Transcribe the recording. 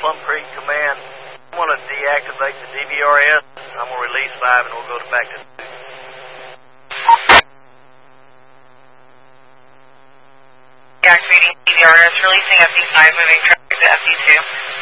Plum Creek Command. I'm going to deactivate the DVRS. I'm going to release 5 and we'll go back to 2. Deactivating DVRS, releasing FD5, moving traffic to FD2.